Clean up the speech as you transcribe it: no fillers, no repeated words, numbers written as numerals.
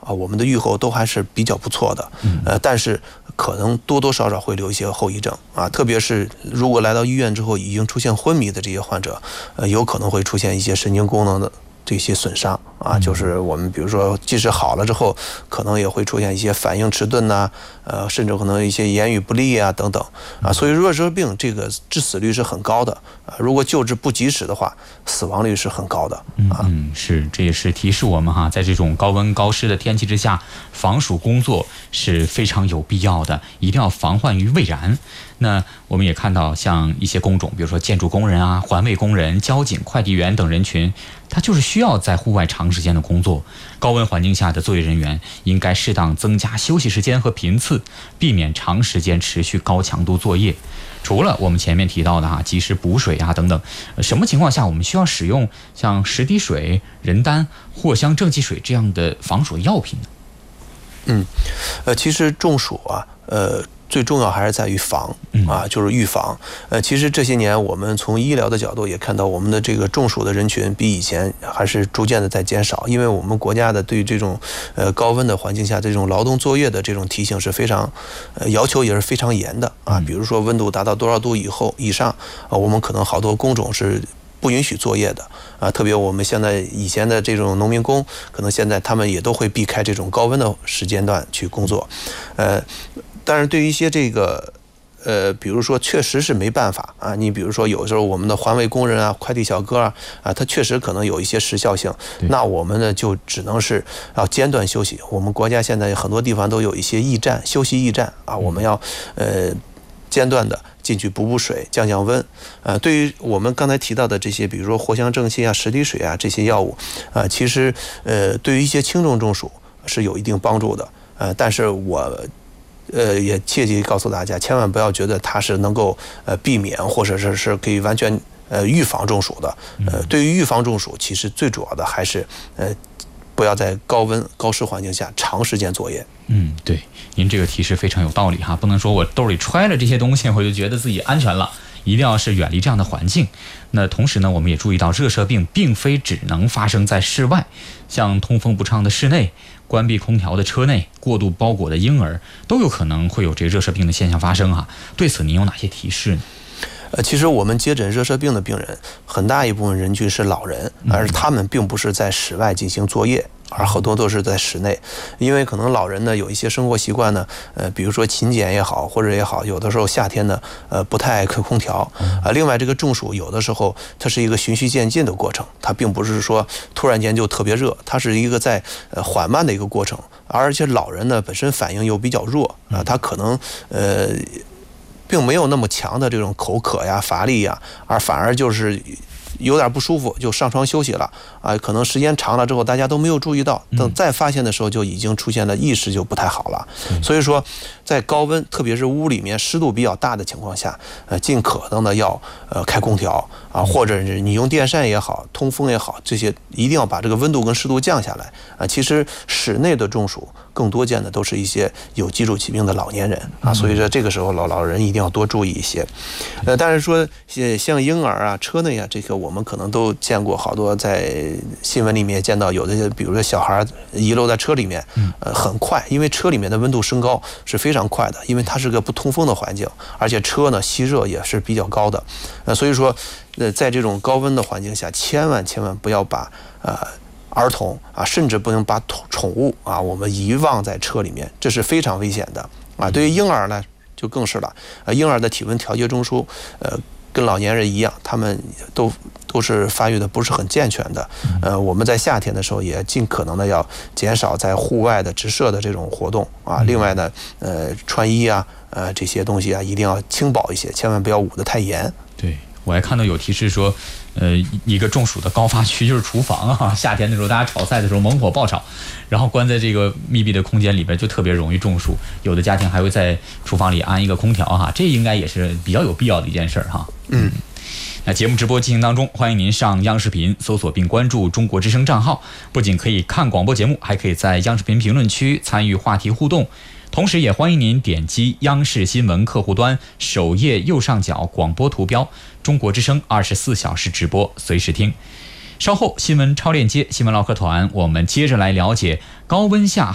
我们的预后都还是比较不错的，但是可能多多少少会留一些后遗症特别是如果来到医院之后已经出现昏迷的这些患者，有可能会出现一些神经功能的这些损伤就是我们比如说即使好了之后，可能也会出现一些反应迟钝甚至可能一些言语不利等等所以热射病这个致死率是很高的如果救治不及时的话，死亡率是很高的是，这也是提示我们在这种高温高湿的天气之下，防暑工作是非常有必要的，一定要防患于未然。那我们也看到像一些工种，比如说建筑工人环卫工人、交警、快递员等人群，他就是需要在户外长时间的工作，高温环境下的作业人员应该适当增加休息时间和频次，避免长时间持续高强度作业。除了我们前面提到的及时补水等等，什么情况下我们需要使用像十滴水、人丹、藿香正气水这样的防暑药品呢？ 其实中暑最重要还是在于防就是预防。其实这些年我们从医疗的角度也看到，我们的这个中暑的人群比以前还是逐渐的在减少，因为我们国家的对于这种高温的环境下这种劳动作业的这种提醒是非常要求也是非常严的比如说温度达到多少度以上我们可能好多工种是不允许作业的特别我们现在以前的这种农民工，可能现在他们也都会避开这种高温的时间段去工作但是对于一些这个比如说确实是没办法你比如说有时候我们的环卫工人快递小哥他确实可能有一些时效性，那我们呢就只能是要间断休息。我们国家现在很多地方都有一些驿站、休息驿站我们要间断的进去补水、降温对于我们刚才提到的这些，比如说藿香正气十滴水这些药物其实对于一些轻中中暑是有一定帮助的但是我也切记告诉大家，千万不要觉得它是能够避免或者是可以完全预防中暑的对于预防中暑，其实最主要的还是不要在高温高湿环境下长时间作业。 对，您这个提示非常有道理不能说我兜里揣了这些东西我就觉得自己安全了，一定要是远离这样的环境。那同时呢，我们也注意到热射病并非只能发生在室外，像通风不畅的室内、关闭空调的车内、过度包裹的婴儿，都有可能会有这个热射病的现象发生对此您有哪些提示呢？ 其实我们接诊热射病的病人，很大一部分人群是老人，而他们并不是在室外进行作业，而很多都是在室内。因为可能老人呢有一些生活习惯呢，比如说勤俭也好，或者也好，有的时候夏天呢，不太爱开空调另外这个中暑有的时候它是一个循序渐进的过程，它并不是说突然间就特别热，它是一个在缓慢的一个过程。而且老人呢本身反应又比较弱他可能并没有那么强的这种口渴乏力而反而就是有点不舒服就上床休息了可能时间长了之后大家都没有注意到，等再发现的时候就已经出现了意识就不太好了所以说在高温特别是屋里面湿度比较大的情况下尽可能的要开空调或者是你用电扇也好，通风也好，这些一定要把这个温度跟湿度降下来其实室内的中暑更多见的都是一些有基础疾病的老年人所以说这个时候老人一定要多注意一些但是说像婴儿车内这个我们可能都见过好多，在新闻里面见到有的比如说小孩遗漏在车里面很快，因为车里面的温度升高是非常快的，因为它是个不通风的环境，而且车呢吸热也是比较高的所以说在这种高温的环境下，千万不要把儿童甚至不能把宠物我们遗忘在车里面，这是非常危险的对于婴儿呢就更是了婴儿的体温调节中枢跟老年人一样，他们都是发育的不是很健全的我们在夏天的时候也尽可能的要减少在户外的直射的这种活动另外呢穿衣这些东西一定要轻薄一些，千万不要捂得太严。 对，我还看到有提示说一个中暑的高发区就是厨房夏天的时候大家炒菜的时候猛火爆炒，然后关在这个密闭的空间里边就特别容易中暑，有的家庭还会在厨房里安一个空调这应该也是比较有必要的一件事那节目直播进行当中，欢迎您上央视频搜索并关注中国之声账号，不仅可以看广播节目，还可以在央视频评论区参与话题互动，同时也欢迎您点击央视新闻客户端首页右上角广播图标，中国之声24小时直播，随时听。稍后新闻超链接新闻唠嗑团，我们接着来了解高温下